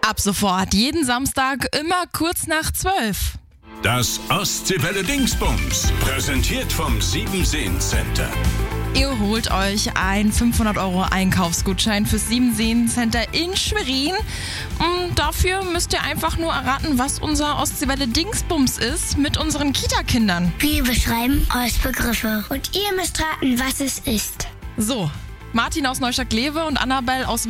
Ab sofort jeden Samstag immer kurz nach 12. Das Ostseewelle Dingsbums, präsentiert vom Siebenseen-Center. Ihr holt euch einen 500 € Einkaufsgutschein fürs Siebenseen-Center in Schwerin. Und dafür müsst ihr einfach nur erraten, was unser Ostseewelle Dingsbums ist mit unseren Kita-Kindern. Wir beschreiben Ostbegriffe und ihr müsst raten, was es ist. So, Martin aus Neustadt-Glewe und Annabelle aus